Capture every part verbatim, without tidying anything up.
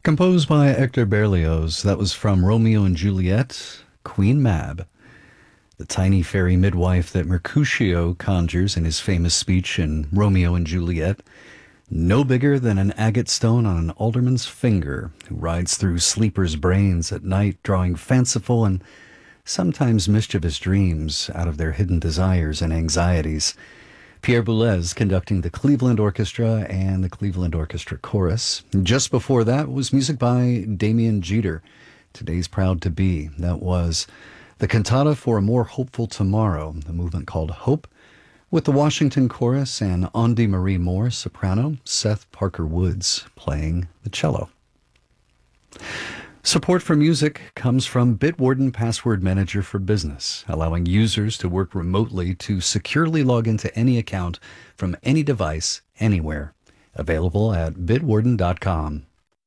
Composed by Hector Berlioz, that was from Romeo and Juliet, Queen Mab, the tiny fairy midwife that Mercutio conjures in his famous speech in Romeo and Juliet, no bigger than an agate stone on an alderman's finger, who rides through sleepers' brains at night, drawing fanciful and sometimes mischievous dreams out of their hidden desires and anxieties. Pierre Boulez conducting the Cleveland Orchestra and the Cleveland Orchestra Chorus. Just before that was music by Damien Jeter, Today's Proud to Be. That was the Cantata for a More Hopeful Tomorrow, a movement called Hope, with the Washington Chorus and Andy Marie Moore, soprano, Seth Parker Woods playing the cello. Support for music comes from Bitwarden Password Manager for Business, allowing users to work remotely to securely log into any account from any device, anywhere. Available at bitwarden dot com.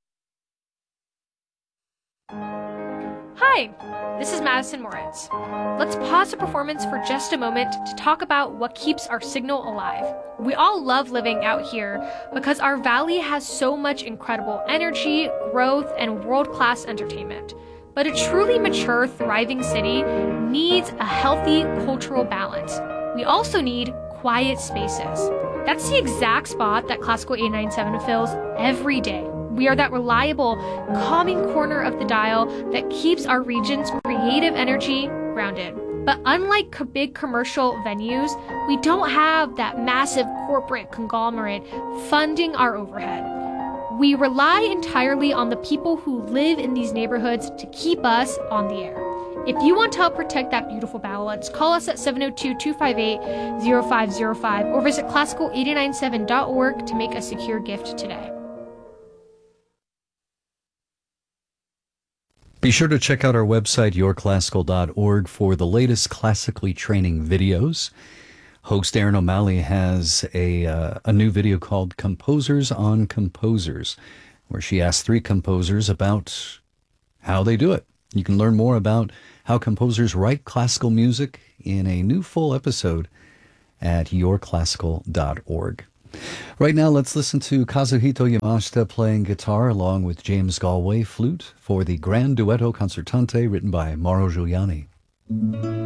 Hi, this is Madison Moritz. Let's pause the performance for just a moment to talk about what keeps our signal alive. We all love living out here because our valley has so much incredible energy, growth, and world-class entertainment. But a truly mature, thriving city needs a healthy cultural balance. We also need quiet spaces. That's the exact spot that Classical eight ninety-seven fills every day. We are that reliable, calming corner of the dial that keeps our region's creative energy grounded. But unlike co- big commercial venues, we don't have that massive corporate conglomerate funding our overhead. We rely entirely on the people who live in these neighborhoods to keep us on the air. If you want to help protect that beautiful balance, call us at seven oh two, two five eight, oh five oh five or visit classical eight ninety-seven dot org to make a secure gift today. Be sure to check out our website, your classical dot org, for the latest classically training videos. Host Aaron O'Malley has a, uh, a new video called Composers on Composers, where she asks three composers about how they do it. You can learn more about how composers write classical music in a new full episode at your classical dot org. Right now, let's listen to Kazuhito Yamashita playing guitar along with James Galway flute for the Grand Duetto Concertante written by Mauro Giuliani.